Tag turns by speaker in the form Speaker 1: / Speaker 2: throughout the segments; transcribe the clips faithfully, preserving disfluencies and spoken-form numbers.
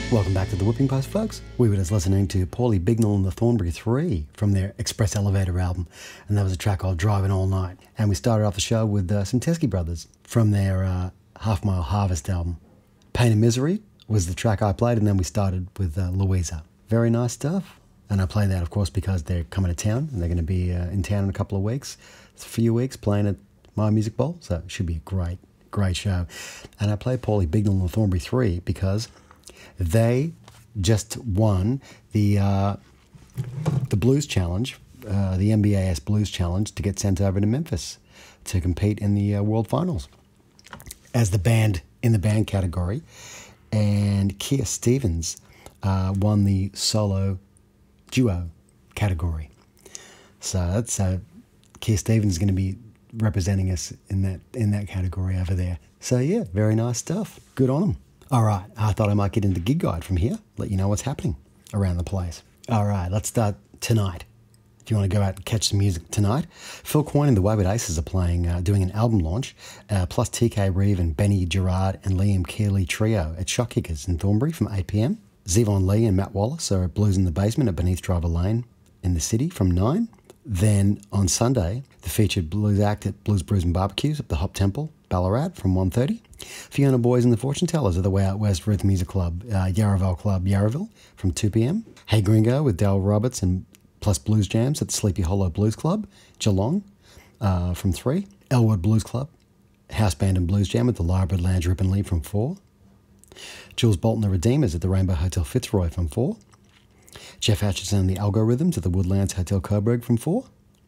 Speaker 1: Welcome back to the Whipping Post, folks. We were just listening to Paulie Bignell and the Thornbury Three from their Express Elevator album, and that was a track called Driving All Night. And we started off the show with uh, some Teskey Brothers from their uh, Half Mile Harvest album. Pain and Misery was the track I played, and then we started with uh, Louisa. Very nice stuff. And I play that, of course, because they're coming to town, and they're going to be uh, in town in a couple of weeks, a few weeks, playing at My Music Bowl, so it should be a great, great show. And I play Paulie Bignell and the Thornbury Three because they just won the uh, the Blues Challenge, uh, the N B A S Blues Challenge, to get sent over to Memphis to compete in the uh, World Finals as the band in the band category. And Kia Stevens uh, won the solo duo category. So that's uh, Kia Stevens is going to be representing us in that in that category over there. So yeah, very nice stuff. Good on them. All right, I thought I might get into Gig Guide from here, let you know what's happening around the place. All right, let's start tonight. If you want to go out and catch some music tonight, Phil Coyne and the Wayward Aces are playing, uh, doing an album launch, uh, plus T K Reeve and Benny Gerard and Liam Keeley Trio at Shock Kickers in Thornbury from eight p m. Zevon Lee and Matt Wallace are at Blues in the Basement at Beneath Driver Lane in the city from nine. Then on Sunday, the featured blues act at Blues Brews and Barbecues at the Hop Temple, Ballarat from one thirty. Fiona Boys and the Fortune Tellers at the Way Out West Ruth Music Club, uh, Yarraville Club, Yarraville from two p m. Hey Gringo with Dale Roberts and plus Blues Jams at the Sleepy Hollow Blues Club, Geelong uh, from three. Elwood Blues Club, House Band and Blues Jam at the Lyrebird Lounge Ripponlea from four. Jules Bolton the Redeemers at the Rainbow Hotel Fitzroy from four. Jeff Atchison and the Algorithms at the Woodlands Hotel Coburg from four.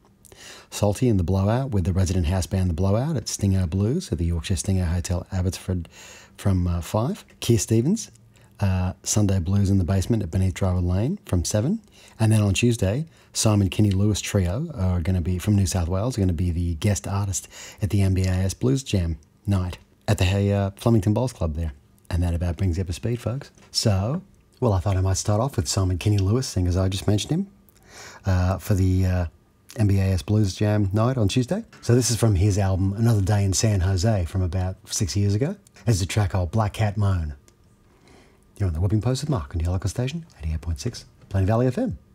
Speaker 1: Salty and the Blowout with the resident house band The Blowout at Stingo Blues at the Yorkshire Stingo Hotel Abbotsford from uh, five. Kia Stevens, uh, Sunday Blues in the Basement at Beneath Driver Lane from seven. And then on Tuesday, Simon Kinney Lewis Trio are going to be from New South Wales, are going to be the guest artist at the N B A S Blues Jam night at the uh, Flemington Bowls Club there. And that about brings you up to speed, folks. So, well, I thought I might start off with Simon Kinney Lewis, seeing as I just mentioned him, uh, for the uh, N B A S Blues Jam night on Tuesday. So this is from his album Another Day in San Jose from about six years ago. It's a track called Black Cat Moan. You're on the Whipping Post with Mark on your local station, eighty-eight point six, Plain Valley F M.